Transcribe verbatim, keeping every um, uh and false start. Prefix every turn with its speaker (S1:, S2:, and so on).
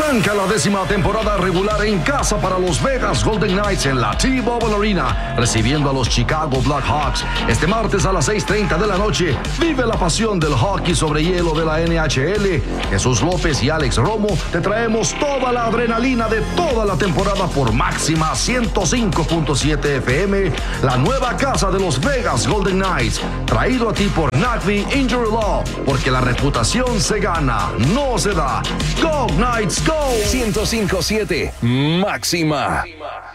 S1: Arranca la décima temporada regular en casa para los Vegas Golden Knights en la T-Mobile Arena, recibiendo a los Chicago Blackhawks. Este martes a las seis treinta de la noche, vive la pasión del hockey sobre hielo de la N H L. Jesús López y Alex Romo te traemos toda la adrenalina de toda la temporada por Máxima ciento cinco punto siete F M, la nueva casa de los Vegas Golden Knights. Traído a ti por Nagby Injury Law, porque la reputación se gana, no se da. Go Knights, go.
S2: ciento cinco punto siete Máxima.